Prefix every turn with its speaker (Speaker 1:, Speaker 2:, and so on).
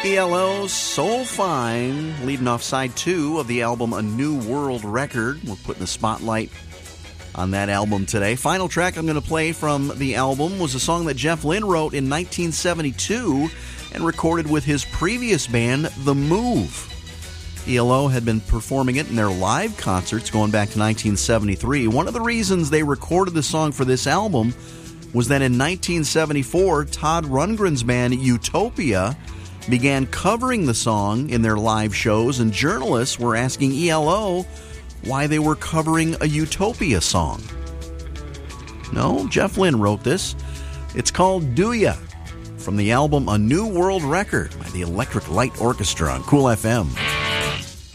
Speaker 1: ELO, So Fine, leading off side 2 of the album A New World Record. We're putting the spotlight on that album today. Final track I'm going to play from the album was a song that Jeff Lynne wrote in 1972 and recorded with his previous band, The Move. ELO had been performing it in their live concerts going back to 1973. One of the reasons they recorded the song for this album was that in 1974, Todd Rundgren's band, Utopia, began covering the song in their live shows, and journalists were asking ELO why they were covering a Utopia song. No, Jeff Lynne wrote this. It's called Do Ya, from the album A New World Record by the Electric Light Orchestra on Cool FM.